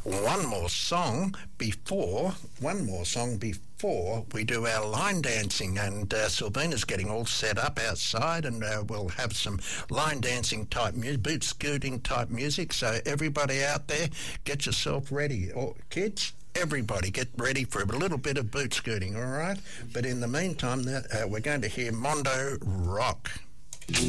one more song before we do our line dancing, and Sylvina's getting all set up outside, and we'll have some line dancing type music, boot scooting type music. So everybody out there, get yourself ready. Or kids, everybody get ready for a little bit of boot scooting, all right? But in the meantime, we're going to hear Mondo Rock.